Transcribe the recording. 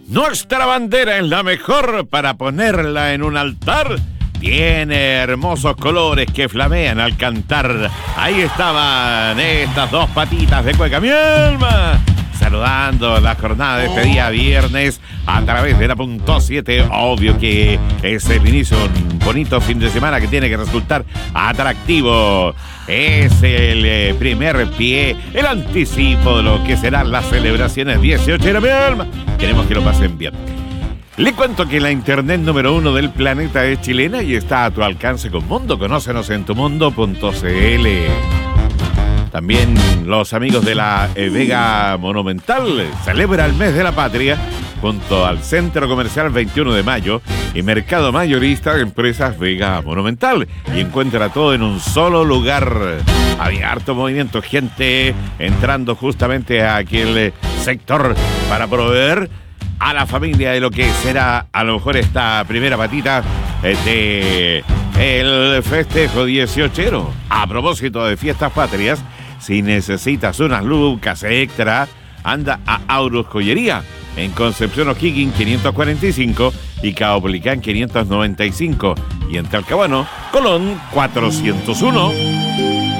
Nuestra bandera es la mejor para ponerla en un altar. Tiene hermosos colores que flamean al cantar. Ahí estaban estas dos patitas de cueca. ¡Mi alma! Saludando la jornada de este día viernes a través de la punto 7. Obvio que es el inicio de un bonito fin de semana que tiene que resultar atractivo. Es el primer pie, el anticipo de lo que serán las celebraciones 18 de mi alma. Queremos que lo pasen bien. Le cuento que la internet número 1 del planeta es chilena y está a tu alcance con Mundo. Conócenos en tumundo.cl. También los amigos de la Vega Monumental celebra el mes de la patria junto al Centro Comercial 21 de Mayo y Mercado Mayorista de Empresas Vega Monumental. Y encuentra todo en un solo lugar. Había harto movimiento, gente entrando justamente a aquel sector para proveer a la familia de lo que será a lo mejor esta primera patita de el festejo 18ero. A propósito de fiestas patrias, si necesitas unas lucas extra, anda a Aurus Joyería en Concepción O'Higgins 545 y Caupolicán 595 y en Talcahuano, Colón 401.